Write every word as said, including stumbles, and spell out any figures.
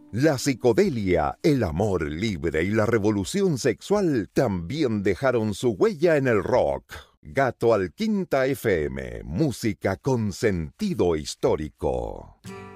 La psicodelia, el amor libre y la revolución sexual también dejaron su huella en el rock. Gato Alquinta F M, música con sentido histórico.